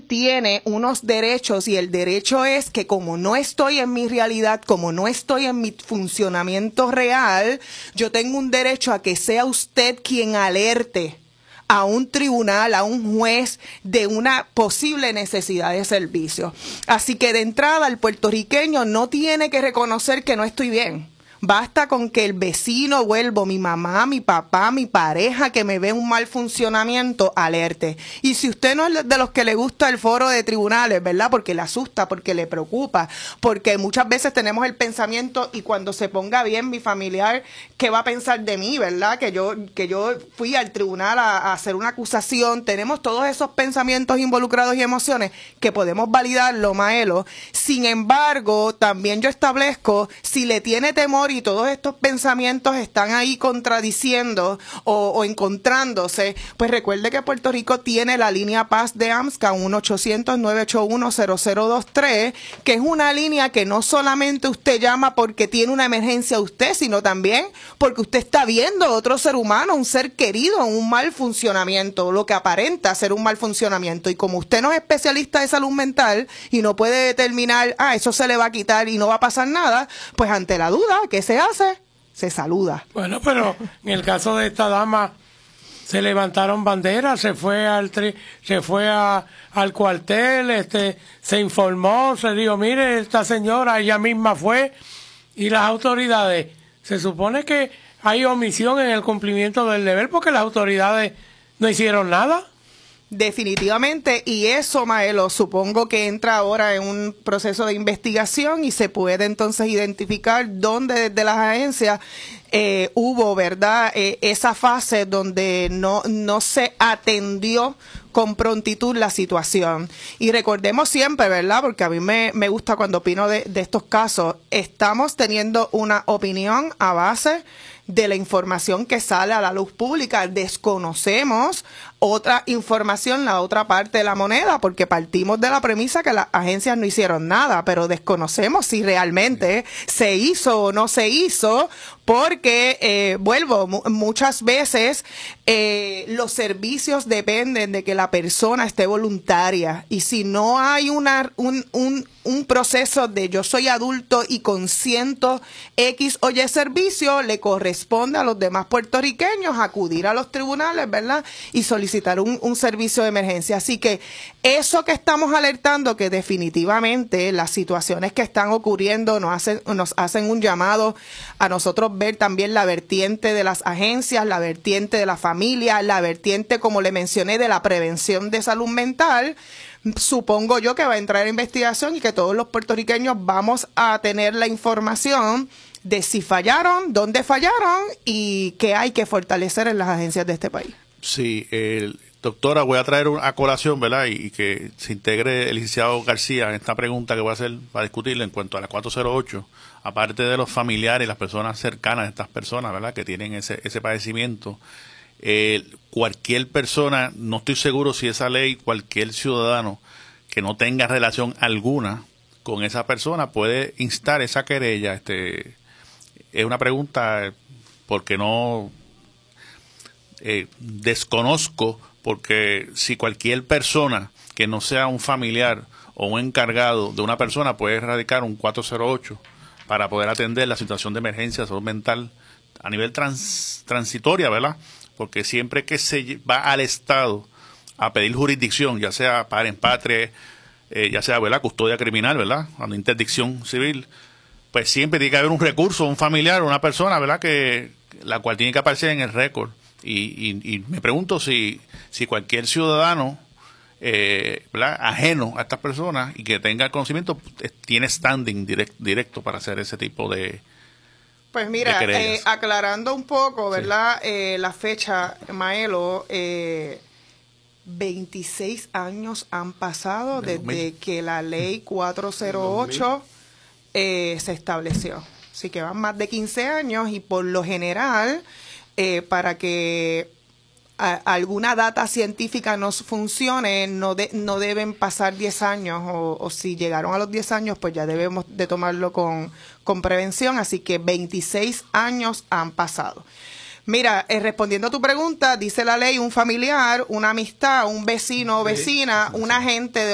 tiene unos derechos y el derecho es que como no estoy en mi realidad, como no estoy en mi funcionamiento real, yo tengo un derecho a que sea usted quien alerte a un tribunal, a un juez de una posible necesidad de servicio. Así que de entrada el puertorriqueño no tiene que reconocer que no estoy bien. Basta con que el vecino, mi mamá, mi papá, mi pareja, que me ve un mal funcionamiento, alerte. Y si usted no es de los que le gusta el foro de tribunales, ¿verdad? Porque le asusta, porque le preocupa, porque muchas veces tenemos el pensamiento, y cuando se ponga bien mi familiar, ¿qué va a pensar de mí, verdad? Que yo fui al tribunal a hacer una acusación. Tenemos todos esos pensamientos involucrados y emociones que podemos validarlo, Maelo. Sin embargo, también yo establezco, si le tiene temor y todos estos pensamientos están ahí contradiciendo o encontrándose, pues recuerde que Puerto Rico tiene la línea Paz de AMSCA, 1-800-981-0023, que es una línea que no solamente usted llama porque tiene una emergencia usted, sino también porque usted está viendo a otro ser humano, un ser querido, en un mal funcionamiento, lo que aparenta ser un mal funcionamiento. Y como usted no es especialista de salud mental y no puede determinar, eso se le va a quitar y no va a pasar nada, pues ante la duda, ¿qué se hace? Se saluda. Bueno, pero en el caso de esta dama se levantaron banderas, se fue al cuartel, se informó, se dijo, mire, esta señora, ella misma fue, y las autoridades, se supone que hay omisión en el cumplimiento del deber porque las autoridades no hicieron nada. Definitivamente, y eso, Maelo, supongo que entra ahora en un proceso de investigación y se puede entonces identificar dónde desde las agencias hubo, ¿verdad?, esa fase donde no se atendió con prontitud la situación. Y recordemos siempre, ¿verdad?, porque a mí me gusta cuando opino de estos casos, estamos teniendo una opinión a base de la información que sale a la luz pública. Desconocemos otra información, la otra parte de la moneda, porque partimos de la premisa que las agencias no hicieron nada, pero desconocemos si realmente se hizo o no se hizo, porque, muchas veces los servicios dependen de que la persona esté voluntaria, y si no hay un proceso de yo soy adulto y consiento X o Y servicio, le corresponde a los demás puertorriqueños acudir a los tribunales, ¿verdad?, y solicitar un servicio de emergencia. Así que eso que estamos alertando, que definitivamente las situaciones que están ocurriendo nos hacen un llamado a nosotros ver también la vertiente de las agencias, la vertiente de la familia, la vertiente, como le mencioné, de la prevención de salud mental. Supongo yo que va a entrar en investigación y que todos los puertorriqueños vamos a tener la información de si fallaron, dónde fallaron y qué hay que fortalecer en las agencias de este país. Sí, doctora, voy a traer a colación, ¿verdad?, y que se integre el licenciado García en esta pregunta que voy a hacer para discutirle en cuanto a la 408, aparte de los familiares y las personas cercanas de estas personas, ¿verdad?, que tienen ese padecimiento. Cualquier persona, no estoy seguro si esa ley, cualquier ciudadano que no tenga relación alguna con esa persona puede instar esa querella. Es una pregunta porque no desconozco, porque si cualquier persona que no sea un familiar o un encargado de una persona puede erradicar un 408 para poder atender la situación de emergencia de salud mental a nivel transitoria, ¿verdad? Porque siempre que se va al Estado a pedir jurisdicción, ya sea para empatre, ya sea, ¿verdad?, custodia criminal, ¿verdad?, cuando interdicción civil, pues siempre tiene que haber un recurso, un familiar, una persona, ¿verdad?, que la cual tiene que aparecer en el récord. Y me pregunto si cualquier ciudadano, ¿verdad?, ajeno a estas personas y que tenga conocimiento, tiene standing directo para hacer ese tipo de... Pues mira, aclarando un poco, ¿verdad?, sí, la fecha, Maelo, 26 años han pasado desde que la ley 408 se estableció. Así que van más de 15 años y por lo general, para que alguna data científica nos funcione, no deben pasar 10 años o si llegaron a los 10 años, pues ya debemos de tomarlo con prevención. Así que 26 años han pasado. Mira, respondiendo a tu pregunta, dice la ley, un familiar, una amistad, un vecino o vecina, un agente de